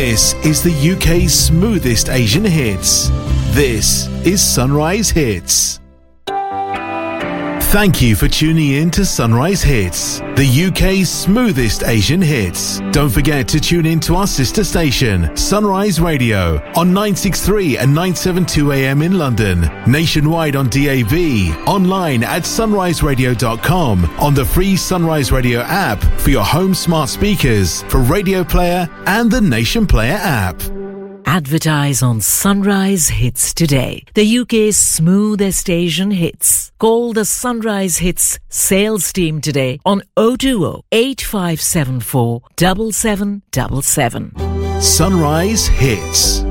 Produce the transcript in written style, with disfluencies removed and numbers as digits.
This is the UK's smoothest Asian hits. This is Sunrise Hits. Thank you for tuning in to Sunrise Hits, the UK's smoothest Asian hits. Don't forget to tune in to our sister station, Sunrise Radio, on 963 and 972 AM in London, nationwide on DAB, online at sunriseradio.com, on the free Sunrise Radio app for your home smart speakers, for Radio Player and the Nation Player app. Advertise on Sunrise Hits today, the UK's smoothest Asian hits. Call the Sunrise Hits sales team today on 020 8574 7777. Sunrise Hits.